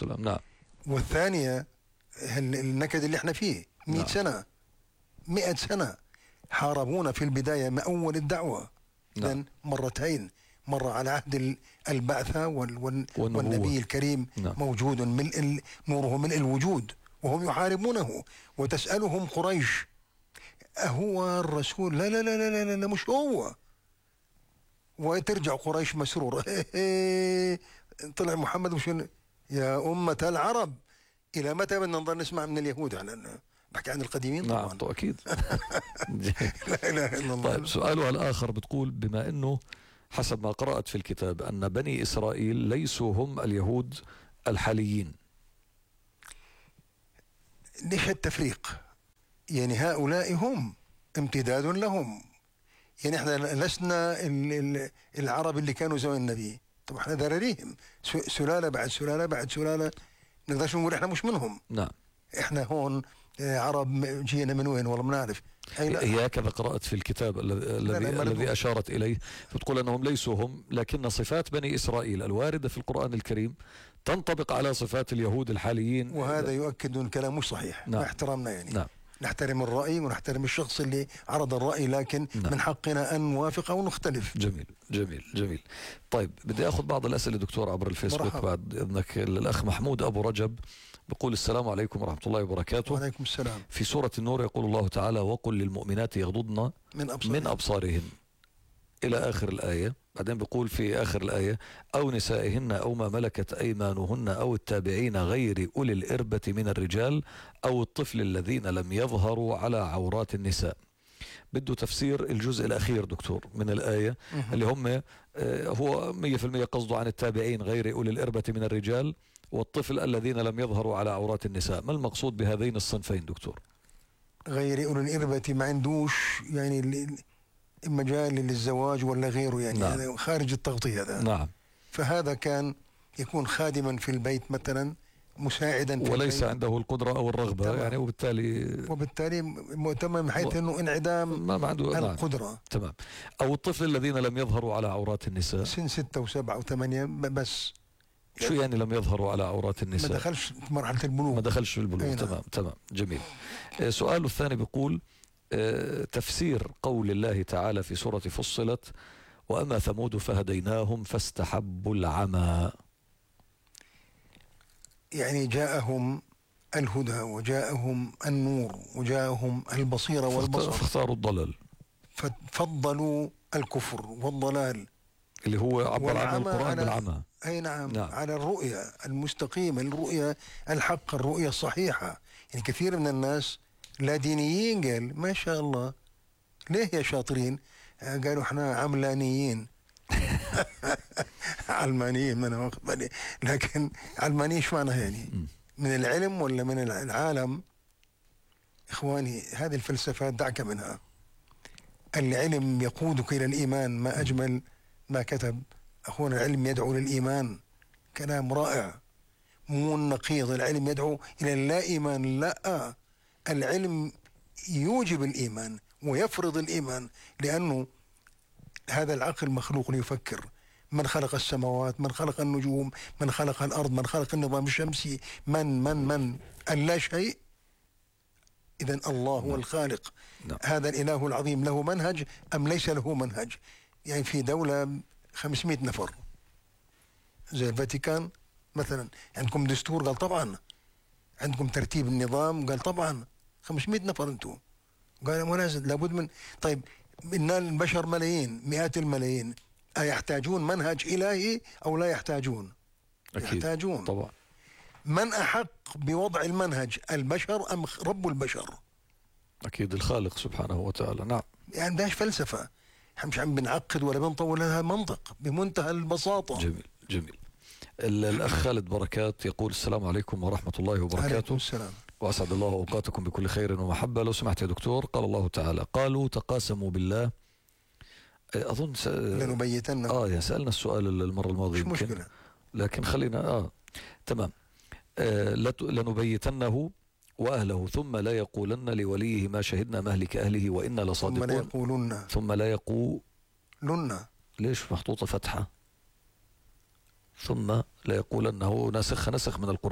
والسلام. نعم. والثانية النكد اللي احنا فيه 100 نعم. سنة 100 سنة حاربونا في البداية من أول الدعوة. نعم. مرتين، مرة على عهد البعثة والنبي الكريم. نعم. موجود نوره ملء الوجود وهم يحاربونه، وتسألهم قريش أهو الرسول؟ لا لا لا لا لا, لا مش هو. وترجع قريش مسرور طلع محمد مش يا أمة العرب، إلى متى بدنا نضل نسمع من اليهود؟ على بحكي عن القديمين طبعا. نعم أكيد. لا إله إلا الله. طيب سؤالها الآخر بتقول بما أنه حسب ما قرأت في الكتاب أن بني إسرائيل ليسوا هم اليهود الحاليين، ليش التفريق؟ يعني هؤلاء هم امتداد لهم. يعني احنا لسنا العرب اللي كانوا زمن النبي، طبعا احنا ذراريهم سلالة بعد سلالة بعد سلالة، نقدرش نقول احنا مش منهم. نعم. احنا هون عرب جينا من وين والله ما نعرف. هي هكذا قرأت في الكتاب الذي أشارت إليه، فتقول أنهم ليسوا هم، لكن صفات بني إسرائيل الواردة في القرآن الكريم تنطبق على صفات اليهود الحاليين، وهذا يؤكد أن الكلام مش صحيح. نعم. ما احترمنا يعني. نعم. نحترم الرأي ونحترم الشخص اللي عرض الرأي، لكن نعم. من حقنا أن نوافق أو نختلف. جميل جميل جميل. طيب بدي أخذ بعض الأسئلة دكتور عبر الفيسبوك بعد إذنك. الأخ محمود أبو رجب بقول السلام عليكم ورحمة الله وبركاته. وعليكم السلام. في سورة النور يقول الله تعالى وقل للمؤمنات يغضضن من أبصارهن إلى آخر الآية. بعدين بيقول في آخر الآية أو نسائهن أو ما ملكت أيمانهن أو التابعين غير أولي الإربة من الرجال أو الطفل الذين لم يظهروا على عورات النساء. بده تفسير الجزء الأخير دكتور من الآية اللي هم هو 100% قصده عن التابعين غير أولي الإربة من الرجال والطفل الذين لم يظهروا على عورات النساء. ما المقصود بهذين الصنفين دكتور؟ غير أولي الإربة ما عندوش يعني مجال للزواج ولا غيره يعني. نعم. خارج التغطية هذا. نعم. فهذا كان يكون خادما في البيت مثلا، مساعدا في وليس البيت، عنده القدرة أو الرغبة. تمام. يعني وبالتالي مؤتمن حيث أنه انعدام ما عنده القدرة. نعم. تمام. أو الطفل الذين لم يظهروا على عورات النساء، سن 6 و7 و8 بس. شو يعني لم يظهروا على عورات النساء؟ ما دخلش في مرحلة البلوغ. ما دخلش في البلوغ. تمام. نعم. تمام جميل. سؤاله الثاني بيقول تفسير قول الله تعالى في سورة فصلت وأما ثمود فهديناهم فاستحبوا العمى. يعني جاءهم الهدى وجاءهم النور وجاءهم البصيرة والبصر فاختاروا الضلال، ففضلوا الكفر والضلال اللي هو عبر عن القرآن بالعمى. أي نعم. على الرؤية المستقيمة، الرؤية الحق، الرؤية الصحيحة. يعني كثير من الناس لا دينيين قال ما شاء الله ليه يا شاطرين؟ قالوا احنا عملانيين. علمانيين، ما انا واخد بالي، لكن علمانيين ايش معناها يعني؟ من العلم ولا من العالم؟ اخواني هذه الفلسفات دعك منها. العلم يقودك الى الايمان، ما اجمل ما كتب اخونا العلم يدعو للايمان. كلام رائع، مو النقيض. العلم يدعو الى اللا ايمان، لا، العلم يوجب الإيمان ويفرض الإيمان، لأنه هذا العقل مخلوق ليفكر. من خلق السماوات، من خلق النجوم، من خلق الأرض، من خلق النظام الشمسي، من اللا شيء. إذن الله هو الخالق. هذا الإله العظيم له منهج أم ليس له منهج؟ يعني في دولة 500 نفر زي الفاتيكان مثلا، عندكم دستور؟ قال طبعا. عندكم ترتيب النظام؟ قال طبعا. 500 نفر انتم. قال منازل لابد من. طيب إن البشر ملايين، مئات الملايين، أيحتاجون منهج إلهي أو لا يحتاجون؟ أكيد. يحتاجون طبعا. من أحق بوضع المنهج، البشر أم رب البشر؟ أكيد الخالق سبحانه وتعالى. نعم. يعني ده فلسفة، احنا مش عم بنعقد ولا بنطول لها، منطق بمنتهى البساطة. جميل جميل. الأخ خالد بركات يقول السلام عليكم ورحمة الله وبركاته. عليكم السلام. وأسعد الله أوقاتكم بكل خير ومحبة. لو سمحت يا دكتور، قال الله تعالى قالوا تقاسموا بالله. أظن لنبيتنه. يا سألنا السؤال المرة الماضية، مش مشكلة، لكن خلينا تمام. لنبيتنه وأهله ثم لا يقولن لوليه ما شهدنا مهلك أهله وإنا لصادقون. ثم لا يقولن. ثم لا يقولن. ليش محطوطة فتحة؟ ثم لا يقولن، هو نسخ من القرآن.